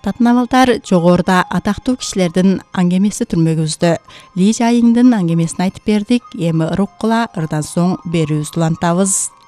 Татнавалдар жогорда атактуу кишилердин аңгемеси түрмөгүбүздө. Ли Жайыңдын аңгемесин айтып бердик. Эми ыруккула ырдан соң берүүбүздү улантабыз.